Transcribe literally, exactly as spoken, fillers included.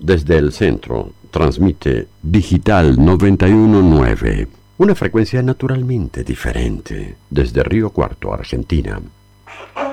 Desde el centro, transmite Digital noventa y uno punto nueve, una frecuencia naturalmente diferente, desde Río Cuarto, Argentina.